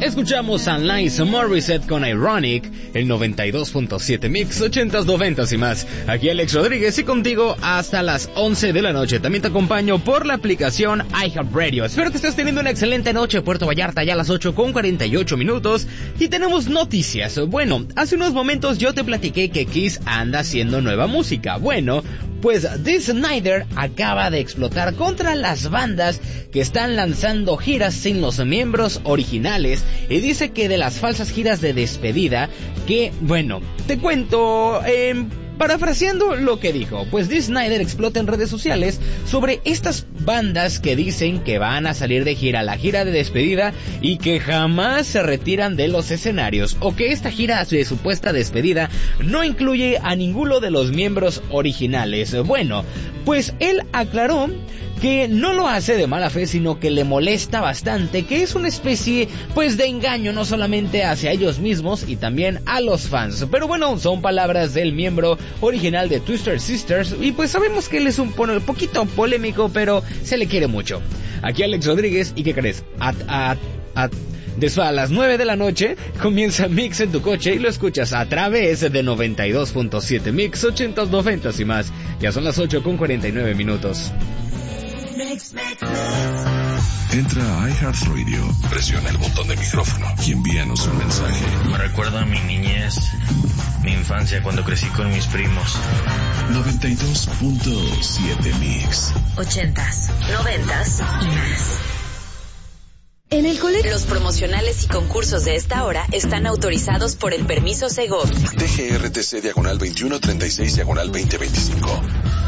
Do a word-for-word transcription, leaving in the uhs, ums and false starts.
Escuchamos a Alanis Morissette con Ironic, el noventa y dos punto siete Mix, ochentas, noventas y más. Aquí Alex Rodríguez y contigo hasta las once de la noche. También te acompaño por la aplicación iHeartRadio. Espero que estés teniendo una excelente noche. Puerto Vallarta ya a las ocho con cuarenta y ocho minutos. Y tenemos noticias. Bueno, hace unos momentos yo te platiqué que Kiss anda haciendo nueva música. Bueno, pues Dee Snider acaba de explotar contra las bandas que están lanzando giras sin los miembros originales y dice que de las falsas giras de despedida, que, bueno, te cuento, eh, parafraseando lo que dijo, pues Dee Snider explota en redes sociales sobre estas bandas que dicen que van a salir de gira, la gira de despedida, y que jamás se retiran de los escenarios, o que esta gira de supuesta despedida no incluye a ninguno de los miembros originales. Bueno, pues él aclaró que no lo hace de mala fe, sino que le molesta bastante, que es una especie, pues, de engaño, no solamente hacia ellos mismos y también a los fans. Pero bueno, son palabras del miembro original de Twisted Sisters, y pues sabemos que él es un poquito polémico, pero se le quiere mucho. Aquí Alex Rodríguez, ¿y qué crees? A, a, a, Después a las nueve de la noche comienza Mix en tu coche y lo escuchas a través de noventa y dos punto siete Mix, ochentas, noventas y más. Ya son las ocho con cuarenta y nueve minutos. Entra a iHeartRadio, presiona el botón de micrófono y envíanos un mensaje. Me recuerda a mi niñez, mi infancia cuando crecí con mis primos. noventa y dos punto siete Mix. Ochentas, noventas y más. En el colegio, los promocionales y concursos de esta hora están autorizados por el permiso Segov. T G R T C diagonal veintiuno treinta y seis diagonal veinte veinticinco.